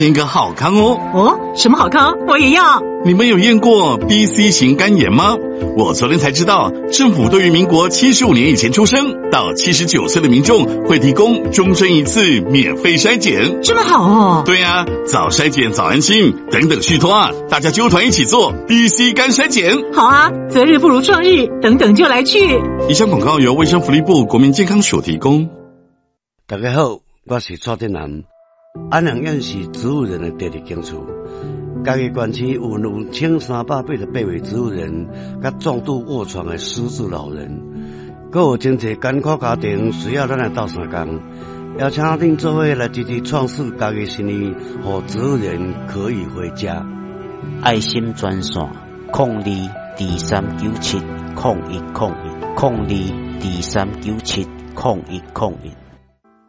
验个好康哦！ 哦，什么好康？我也要。 你们有验过 BC 型肝炎吗？我昨天才知道，政府对于民国75年以前出生到79岁的民众，会提供终身一次免费筛检。 这么好哦？ 对啊，早筛检早安心，等等续托啊！大家揪团一起做 BC 肝筛检。 好啊，择日不如撞日，等等就来去。 以上广告由卫生福利部国民健康署提供。 大家好，我是蔡振南。安阳县是植物人的第二警处，嘉义县区有2388位植物人，甲重度卧床的失智老人，还有真侪艰苦家庭需要咱来斗相共，邀请恁做伙来支持创世嘉义新义，让植物人可以回家。 爱心专线02239701010223970101。